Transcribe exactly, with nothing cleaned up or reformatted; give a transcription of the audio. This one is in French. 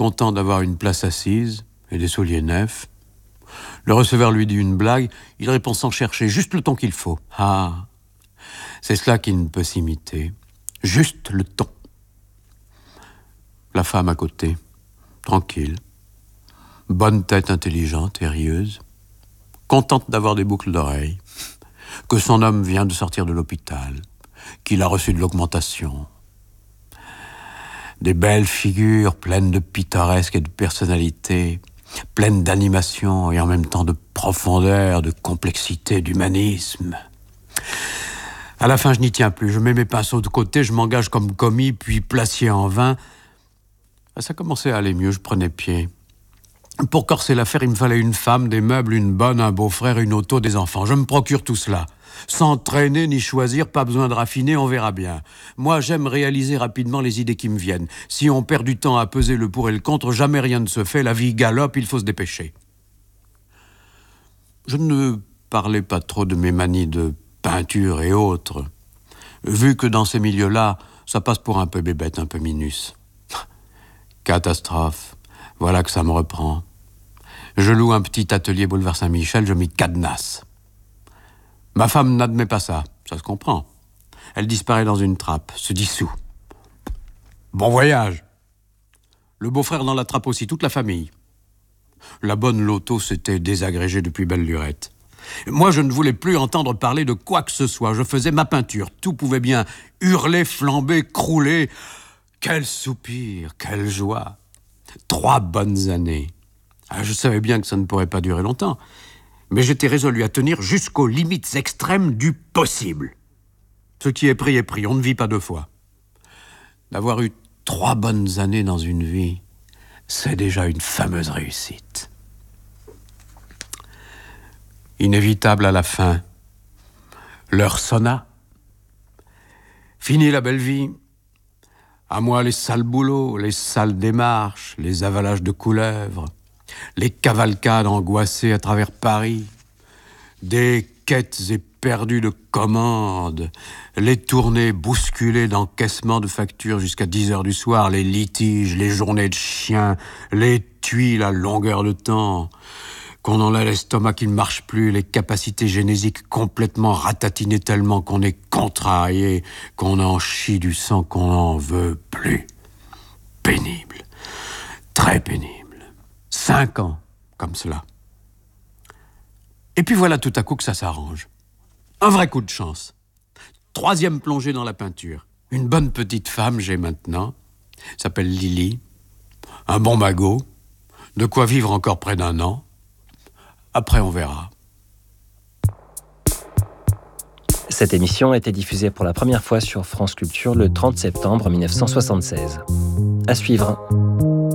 content d'avoir une place assise et des souliers neufs. Le receveur lui dit une blague, il répond sans chercher, juste le ton qu'il faut. Ah, c'est cela qui ne peut s'imiter, juste le ton. La femme à côté, tranquille, bonne tête intelligente et rieuse, contente d'avoir des boucles d'oreilles, que son homme vient de sortir de l'hôpital, qu'il a reçu de l'augmentation. Des belles figures pleines de pittoresque et de personnalité, pleines d'animation et en même temps de profondeur, de complexité, d'humanisme. À la fin, je n'y tiens plus. Je mets mes pinceaux de côté, je m'engage comme commis, puis placier en vain. Ça commençait à aller mieux, je prenais pied. Pour corser l'affaire, il me fallait une femme, des meubles, une bonne, un beau-frère, une auto, des enfants. Je me procure tout cela. Sans traîner ni choisir, pas besoin de raffiner, on verra bien. Moi, j'aime réaliser rapidement les idées qui me viennent. Si on perd du temps à peser le pour et le contre, jamais rien ne se fait, la vie galope, il faut se dépêcher. Je ne parlais pas trop de mes manies de peinture et autres, vu que dans ces milieux-là, ça passe pour un peu bébête, un peu minus. Catastrophe, voilà que ça me reprend. Je loue un petit atelier boulevard Saint-Michel, je m'y cadenasse. Ma femme n'admet pas ça, ça se comprend. Elle disparaît dans une trappe, se dissout. Bon voyage. Le beau-frère dans la trappe aussi, toute la famille. La bonne loto s'était désagrégée depuis belle lurette. Moi, je ne voulais plus entendre parler de quoi que ce soit. Je faisais ma peinture. Tout pouvait bien hurler, flamber, crouler. Quel soupir, quelle joie. Trois bonnes années. Ah, je savais bien que ça ne pourrait pas durer longtemps. Mais j'étais résolu à tenir jusqu'aux limites extrêmes du possible. Ce qui est pris est pris, on ne vit pas deux fois. D'avoir eu trois bonnes années dans une vie, c'est déjà une fameuse réussite. Inévitable à la fin, l'heure sonna. Fini la belle vie. À moi les sales boulots, les sales démarches, les avalages de couleuvres, les cavalcades angoissées à travers Paris, des quêtes éperdues de commandes, les tournées bousculées d'encaissement de factures jusqu'à dix heures du soir, les litiges, les journées de chiens, les tuiles à longueur de temps, qu'on en a l'estomac qui ne marche plus, les capacités génésiques complètement ratatinées tellement qu'on est contrarié, qu'on en chie du sang, qu'on n'en veut plus. Pénible, très pénible. Cinq ans, comme cela. Et puis voilà tout à coup que ça s'arrange. Un vrai coup de chance. Troisième plongée dans la peinture. Une bonne petite femme, j'ai maintenant. S'appelle Lily. Un bon magot. De quoi vivre encore près d'un an. Après, on verra. Cette émission a été diffusée pour la première fois sur France Culture le trente septembre mille neuf cent soixante-seize. À suivre.